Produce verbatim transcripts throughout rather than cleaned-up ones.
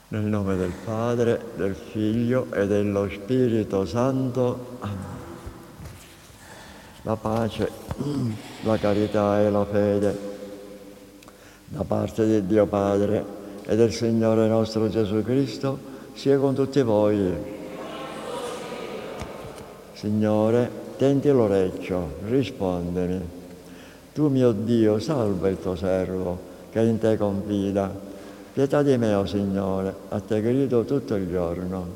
Nel nome del Padre, del Figlio e dello Spirito Santo. Amen. La pace, la carità e la fede da parte di Dio Padre e del Signore nostro Gesù Cristo sia con tutti voi. Signore, tendi l'orecchio, rispondimi. Tu, mio Dio, salva il tuo servo che in te confida. Pietà di me, o Signore, a te grido tutto il giorno.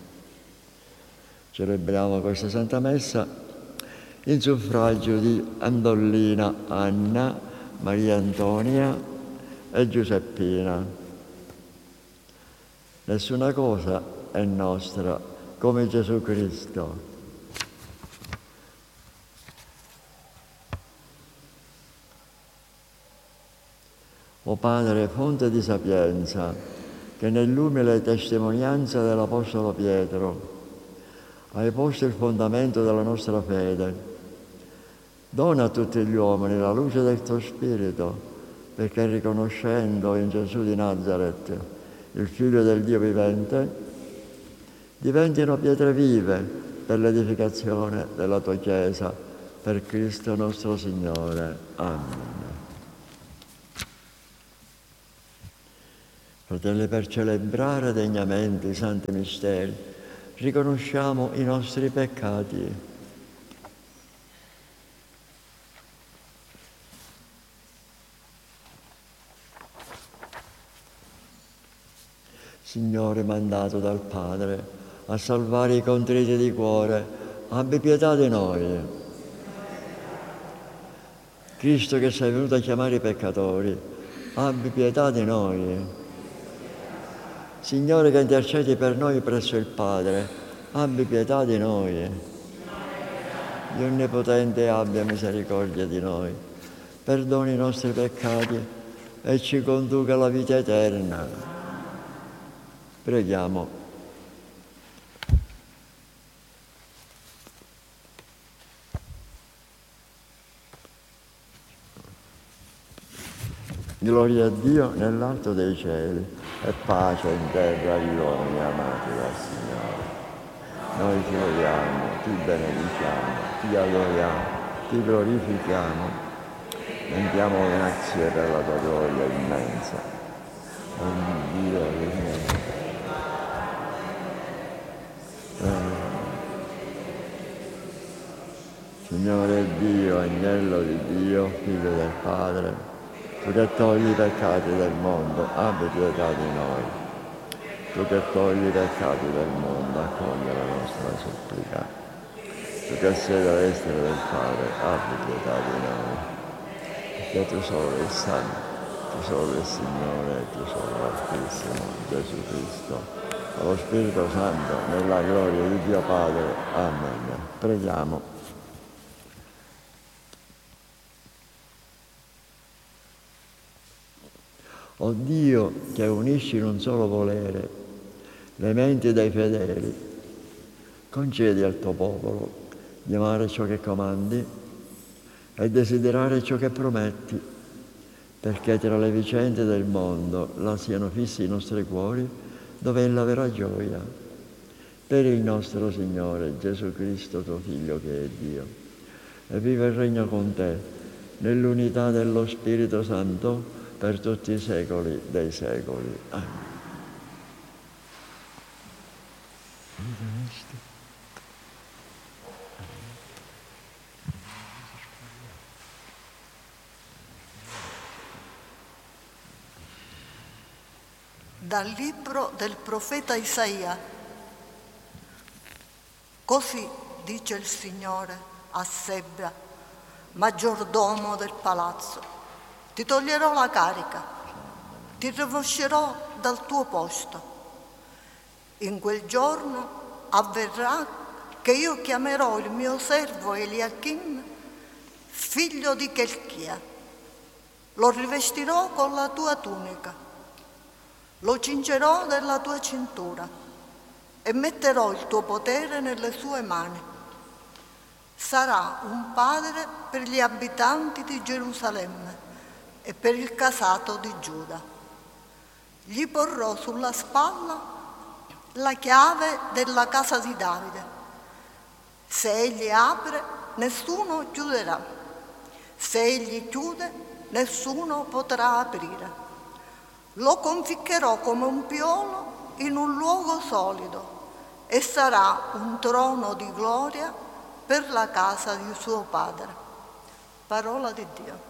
Celebriamo questa Santa Messa in suffragio di Andollina Anna, Maria Antonia e Giuseppina. Nessuna cosa è nostra come Gesù Cristo. O Padre, fonte di sapienza, che nell'umile testimonianza dell'Apostolo Pietro hai posto il fondamento della nostra fede, dona a tutti gli uomini la luce del tuo Spirito, perché riconoscendo in Gesù di Nazaret il Figlio del Dio vivente, diventino pietre vive per l'edificazione della tua Chiesa, per Cristo nostro Signore. Amen. Fratelli, per celebrare degnamente i santi misteri, riconosciamo i nostri peccati. Signore, mandato dal Padre a salvare i contriti di cuore, abbi pietà di noi. Cristo, che sei venuto a chiamare i peccatori, abbi pietà di noi. Signore, che intercedi per noi presso il Padre, abbi pietà di noi. Dio Onnipotente, abbia misericordia di noi, perdoni i nostri peccati e ci conduca alla vita eterna. Preghiamo. Gloria a Dio nell'alto dei cieli e pace in terra agli uomini amati dal Signore. Noi ti lodiamo, ti benediciamo, ti adoriamo, ti glorifichiamo, rendiamo grazie per la tua gloria immensa. Ogni Dio è Signore Dio, agnello di Dio, Figlio del Padre, tu che togli i peccati del mondo, abbi pietà di noi. Tu che togli i peccati del mondo, accogli la nostra supplica. Tu che sei da destra del Padre, abbi pietà di noi. Perché tu solo il Santo, tu solo il Signore, tu solo l'Altissimo, Gesù Cristo, allo Spirito Santo, nella gloria di Dio Padre. Amen. Preghiamo. O Dio, che unisci in un solo volere le menti dei fedeli, concedi al tuo popolo di amare ciò che comandi e desiderare ciò che prometti, perché tra le vicende del mondo là siano fissi i nostri cuori, dove è la vera gioia. Per il nostro Signore Gesù Cristo, tuo Figlio, che è Dio, e vive e regna con te nell'unità dello Spirito Santo, per tutti i secoli dei secoli. Amen. Dal libro del profeta Isaia. Così dice il Signore a Sebra, maggiordomo del palazzo. Ti toglierò la carica, ti rimoscerò dal tuo posto. In quel giorno avverrà che io chiamerò il mio servo Eliachim, figlio di Chelchia. Lo rivestirò con la tua tunica, lo cingerò della tua cintura e metterò il tuo potere nelle sue mani. Sarà un padre per gli abitanti di Gerusalemme e per il casato di Giuda. Gli porrò sulla spalla la chiave della casa di Davide. Se egli apre, nessuno chiuderà. Se egli chiude, nessuno potrà aprire. Lo conficcherò come un piolo in un luogo solido e sarà un trono di gloria per la casa di suo padre. Parola di Dio.